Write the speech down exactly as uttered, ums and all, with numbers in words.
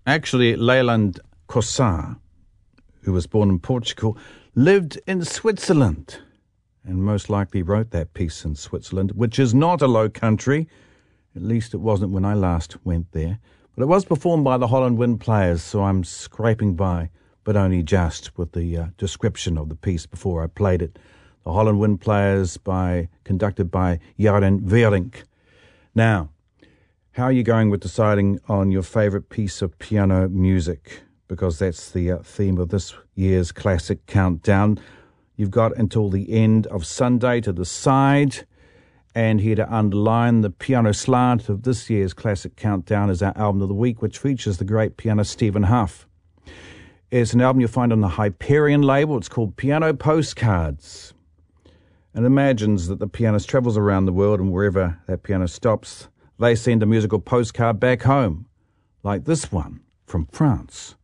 Actually, Leyland Cossar, who was born in Portugal, lived in Switzerland and most likely wrote that piece in Switzerland, which is not a low country. At least it wasn't when I last went there. But it was performed by the Holland Wind Players, so I'm scraping by, but only just with the uh, description of the piece before I played it. The Holland Wind Players, by conducted by Jaren Verink. Now, how are you going with deciding on your favourite piece of piano music? Because that's the uh, theme of this year's Classic Countdown. You've got until the end of Sunday to decide. And here to underline the piano slant of this year's Classic Countdown is our album of the week, which features the great pianist Stephen Huff. It's an album you'll find on the Hyperion label. It's called Piano Postcards. And imagines that the pianist travels around the world, and wherever that pianist stops, they send a musical postcard back home, like this one from France.